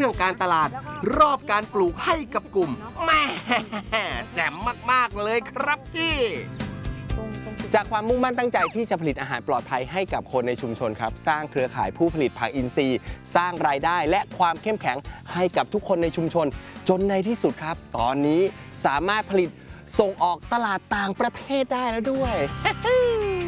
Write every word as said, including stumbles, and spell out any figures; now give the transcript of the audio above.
งการตลาดรอบการปลูกให้กับกลุ่มแม่แจ่มมากๆเลยครับพี่จากความมุ่งมั่นตั้งใจที่จะผลิตอาหารปลอดภัยให้กับคนในชุมชนครับสร้างเครือข่ายผู้ผลิตผักอินทรีย์สร้างรายได้และความเข้มแข็งให้กับทุกคนในชุมชนจนในที่สุดครับตอนนี้สามารถผลิตส่งออกตลาดต่างประเทศได้แล้วด้วย